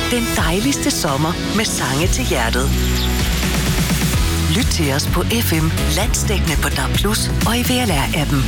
Den dejligste sommer med sange til hjertet. Lyt til os på FM, landsdækkende på DAB+ og i VLR-appen.